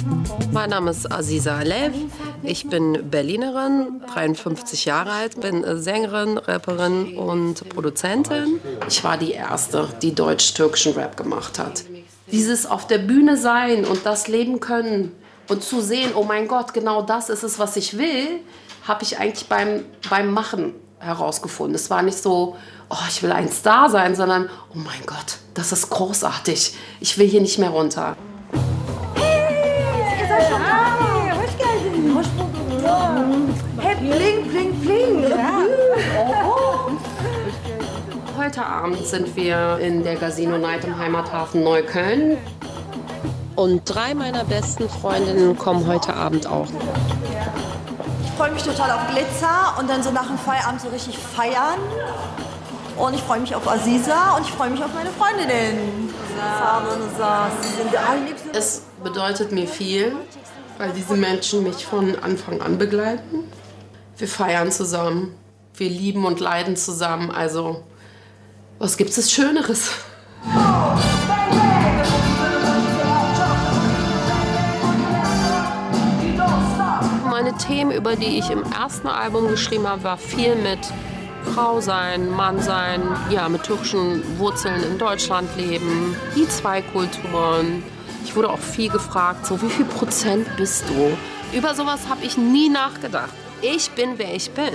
Mein Name ist Aziza Alev. Ich bin Berlinerin, 53 Jahre alt, bin Sängerin, Rapperin und Produzentin. Ich war die Erste, die deutsch-türkischen Rap gemacht hat. Dieses auf der Bühne sein und das leben können und zu sehen, oh mein Gott, genau das ist es, was ich will, habe ich eigentlich beim Machen herausgefunden. Es war nicht so, oh, ich will ein Star sein, sondern, oh mein Gott, das ist großartig. Ich will hier nicht mehr runter. Hey, bling, bling, bling. Ja. Heute Abend sind wir in der Casino Night im Heimathafen Neukölln. Und 3 meiner besten Freundinnen kommen heute Abend auch. Ich freue mich total auf Glitzer und dann so nach dem Feierabend so richtig feiern. Und ich freue mich auf Aziza und ich freue mich auf meine Freundinnen. Es bedeutet mir viel, weil diese Menschen mich von Anfang an begleiten. Wir feiern zusammen, wir lieben und leiden zusammen. Also, was gibt es Schöneres? Meine Themen, über die ich im ersten Album geschrieben habe, war viel mit Frau sein, Mann sein, ja, mit türkischen Wurzeln in Deutschland leben, die 2 Kulturen. Ich wurde auch viel gefragt, so wie viel Prozent bist du? Über sowas habe ich nie nachgedacht. Ich bin, wer ich bin.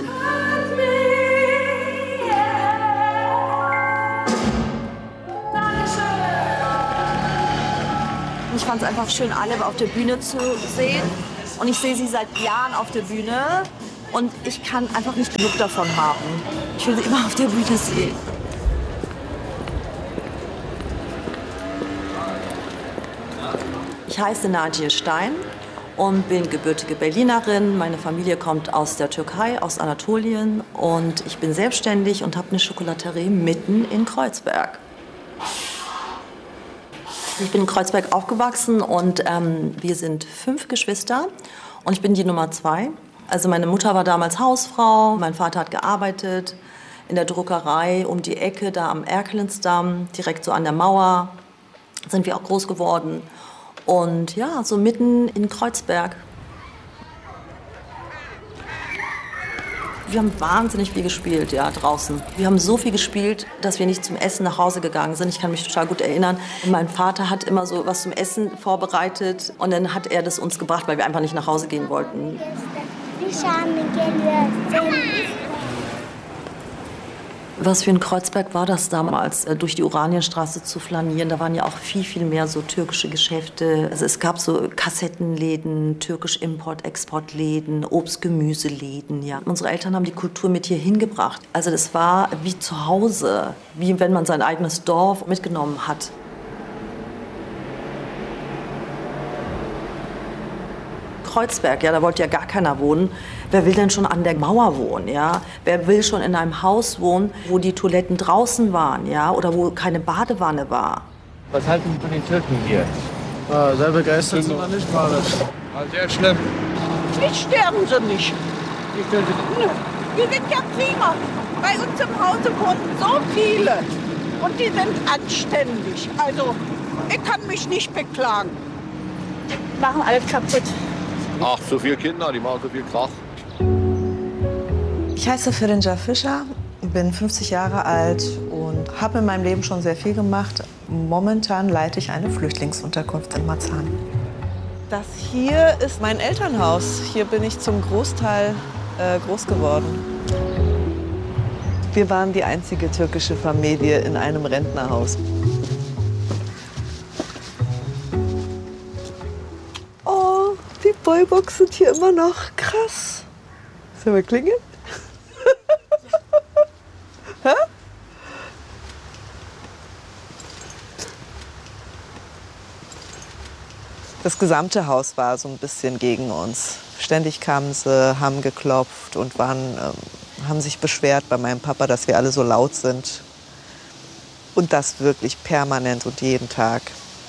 Ich fand es einfach schön, Alev auf der Bühne zu sehen. Und ich sehe sie seit Jahren auf der Bühne. Und ich kann einfach nicht genug davon haben. Ich will sie immer auf der Bühne sehen. Ich heiße Nadia Stein und bin gebürtige Berlinerin. Meine Familie kommt aus der Türkei, aus Anatolien. Und ich bin selbstständig und habe eine Schokolaterie mitten in Kreuzberg. Ich bin in Kreuzberg aufgewachsen und wir sind 5 Geschwister. Und ich bin die Nummer 2. Also meine Mutter war damals Hausfrau, mein Vater hat gearbeitet in der Druckerei um die Ecke, da am Erkelensdamm, direkt so an der Mauer, sind wir auch groß geworden. Und ja, so mitten in Kreuzberg. Wir haben wahnsinnig viel gespielt, ja, draußen. Wir haben so viel gespielt, dass wir nicht zum Essen nach Hause gegangen sind. Ich kann mich total gut erinnern. Und mein Vater hat immer so was zum Essen vorbereitet und dann hat er das uns gebracht, weil wir einfach nicht nach Hause gehen wollten. Was für ein Kreuzberg war das damals, durch die Oranienstraße zu flanieren? Da waren ja auch viel, viel mehr so türkische Geschäfte. Also es gab so Kassettenläden, türkisch Import-Export-Läden, Obst-Gemüseläden. Ja. Unsere Eltern haben die Kultur mit hier hingebracht. Also das war wie zu Hause, wie wenn man sein eigenes Dorf mitgenommen hat. Kreuzberg, ja, da wollte ja gar keiner wohnen. Wer will denn schon an der Mauer wohnen, ja? Wer will schon in einem Haus wohnen, wo die Toiletten draußen waren, ja? Oder wo keine Badewanne war? Was halten Sie von den Türken hier? Sehr begeistert sind wir nicht, war das. Sehr schlimm. Nicht sterben sie nicht. Die können Sie nicht. Wir sind ja prima. Bei uns im Hause wohnen so viele. Und die sind anständig. Also, ich kann mich nicht beklagen. Die machen alles kaputt. Ach, so viele Kinder, die machen so viel Krach. Ich heiße Ferinja Fischer, bin 50 Jahre alt und habe in meinem Leben schon sehr viel gemacht. Momentan leite ich eine Flüchtlingsunterkunft in Marzahn. Das hier ist mein Elternhaus. Hier bin ich zum Großteil groß geworden. Wir waren die einzige türkische Familie in einem Rentnerhaus. Oh, die Boybox sind hier immer noch. Krass. Sollen wir klingeln? Hä? Das gesamte Haus war so ein bisschen gegen uns. Ständig kamen sie, haben geklopft und haben sich beschwert bei meinem Papa, dass wir alle so laut sind. Und das wirklich permanent und jeden Tag.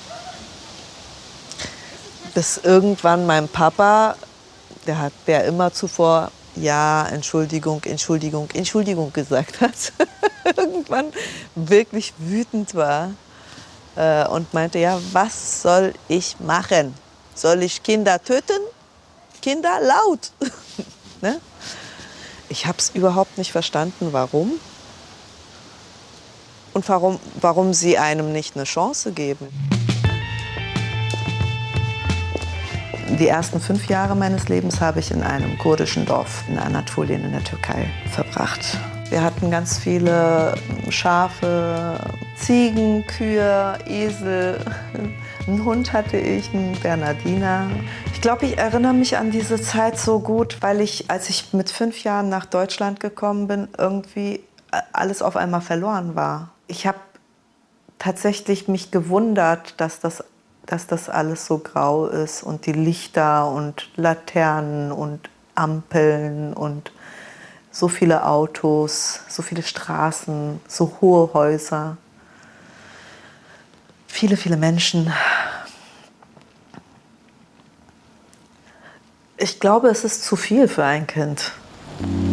Bis irgendwann mein Papa, der immer zuvor ja, Entschuldigung, Entschuldigung, Entschuldigung gesagt hat, irgendwann wirklich wütend war und meinte, ja, was soll ich machen? Soll ich Kinder töten? Kinder laut. Ne? Ich habe es überhaupt nicht verstanden, warum. Und warum sie einem nicht eine Chance geben. Die ersten 5 Jahre meines Lebens habe ich in einem kurdischen Dorf in Anatolien in der Türkei verbracht. Wir hatten ganz viele Schafe, Ziegen, Kühe, Esel. Einen Hund hatte ich, einen Bernardiner. Ich glaube, ich erinnere mich an diese Zeit so gut, weil als ich mit 5 Jahren nach Deutschland gekommen bin, irgendwie alles auf einmal verloren war. Ich habe tatsächlich mich gewundert, dass das alles so grau ist und die Lichter und Laternen und Ampeln und so viele Autos, so viele Straßen, so hohe Häuser, viele, viele Menschen. Ich glaube, es ist zu viel für ein Kind.